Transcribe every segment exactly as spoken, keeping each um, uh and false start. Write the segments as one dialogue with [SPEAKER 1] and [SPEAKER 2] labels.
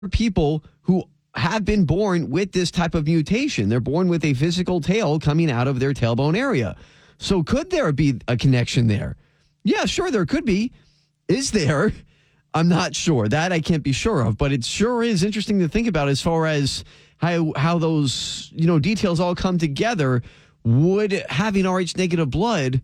[SPEAKER 1] people who have been born with this type of mutation. They're born with a physical tail coming out of their tailbone area. So could there be a connection there? Yeah, sure, there could be. Is there? I'm not sure. That I can't be sure of, but it sure is interesting to think about as far as how how those, you know, details all come together. Would having Rh negative blood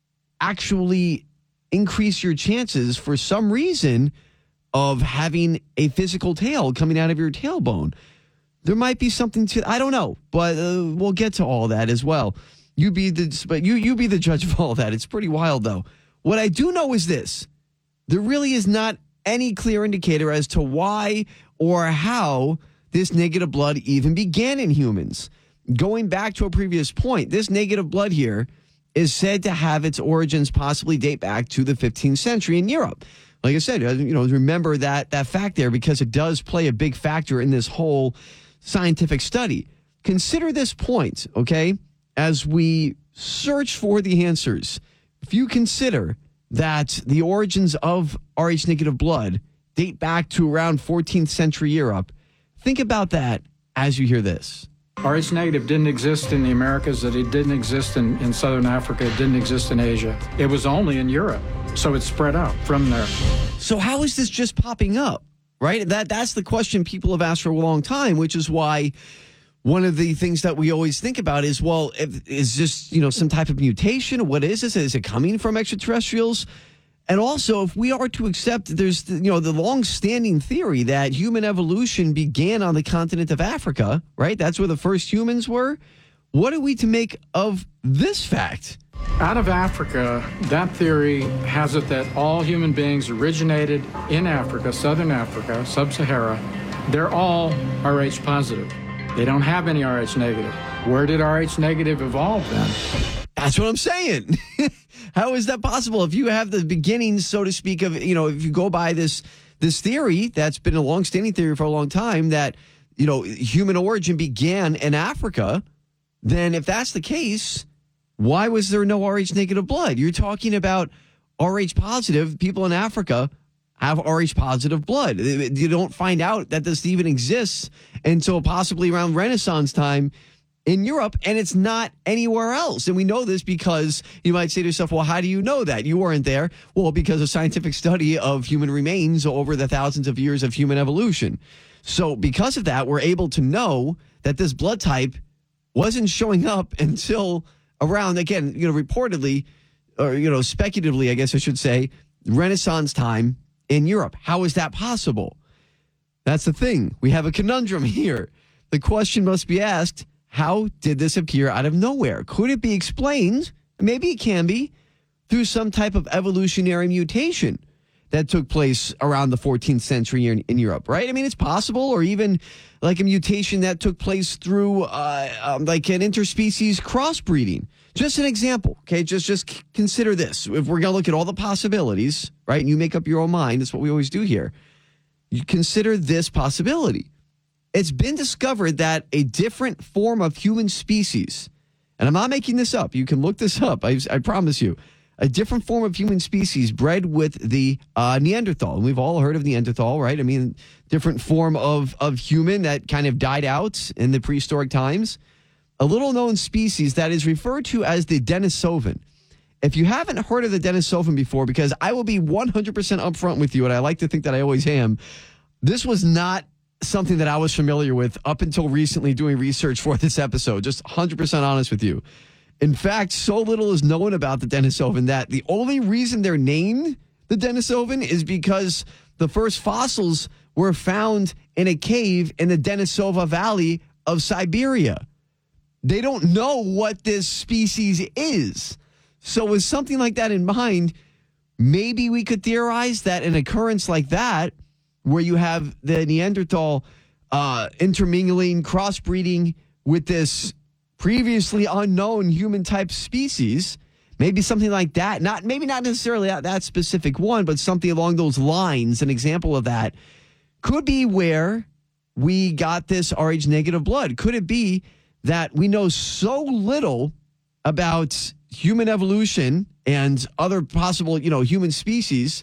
[SPEAKER 1] actually increase your chances for some reason of having a physical tail coming out of your tailbone? There might be something to, I don't know, but uh, we'll get to all that as well. You be the, but you you be the judge of all that. It's pretty wild, though. What I do know is this: there really is not any clear indicator as to why or how this negative blood even began in humans. Going back to a previous point, this negative blood here is said to have its origins possibly date back to the fifteenth century in Europe. Like I said, you know, remember that that fact there because it does play a big factor in this whole scientific study. Consider this point, okay, as we search for the answers. If you consider that the origins of Rh negative blood date back to around fourteenth century Europe, think about that as you hear this.
[SPEAKER 2] Rh negative didn't exist in the Americas, that it didn't exist in, in Southern Africa, it didn't exist in Asia. It was only in Europe. So it spread out from there.
[SPEAKER 1] So how is this just popping up, right? That That's the question people have asked for a long time, which is why one of the things that we always think about is, well, if, is this, you know, some type of mutation? What is this? Is it coming from extraterrestrials? And also, if we are to accept, there's, you know, the long-standing theory that human evolution began on the continent of Africa, right? That's where the first humans were. What are we to make of this fact?
[SPEAKER 2] Out of Africa, that theory has it that all human beings originated in Africa, Southern Africa, Sub-Sahara. They're all Rh positive. They don't have any Rh negative. Where did Rh negative evolve then?
[SPEAKER 1] That's what I'm saying. How is that possible? If you have the beginnings, so to speak, of, you know, if you go by this this theory that's been a long-standing theory for a long time that, you know, human origin began in Africa, then if that's the case, why was there no Rh negative blood? You're talking about Rh positive. People in Africa have Rh positive blood. You don't find out that this even exists until possibly around Renaissance time in Europe, and it's not anywhere else. And we know this because you might say to yourself, well, how do you know that? You weren't there. Well, because of scientific study of human remains over the thousands of years of human evolution. So because of that, we're able to know that this blood type wasn't showing up until around, again, you know, reportedly, or, you know, speculatively, I guess I should say, Renaissance time in Europe. How is that possible? That's the thing. We have a conundrum here. The question must be asked, how did this appear out of nowhere? Could it be explained, maybe it can be, through some type of evolutionary mutation that took place around the fourteenth century in, in Europe, right? I mean, it's possible, or even like a mutation that took place through uh, um, like an interspecies crossbreeding. Just an example, okay? Just just consider this. If we're going to look at all the possibilities, right, and you make up your own mind, that's what we always do here. You consider this possibility. It's been discovered that a different form of human species, and I'm not making this up, you can look this up, I, I promise you, a different form of human species bred with the uh, Neanderthal. And we've all heard of Neanderthal, right? I mean, different form of, of human that kind of died out in the prehistoric times. A little known species that is referred to as the Denisovan. If you haven't heard of the Denisovan before, because I will be one hundred percent upfront with you, and I like to think that I always am, this was not something that I was familiar with up until recently doing research for this episode. Just one hundred percent honest with you. In fact, so little is known about the Denisovan that the only reason they're named the Denisovan is because the first fossils were found in a cave in the Denisova Valley of Siberia. They don't know what this species is. So with something like that in mind, maybe we could theorize that an occurrence like that, where you have the Neanderthal uh, intermingling, crossbreeding with this previously unknown human type species, maybe something like that, not maybe not necessarily that, that specific one, but something along those lines, an example of that, could be where we got this Rh negative blood. Could it be that we know so little about human evolution and other possible, you know, human species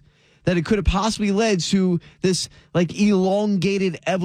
[SPEAKER 1] that it could have possibly led to this like elongated evolution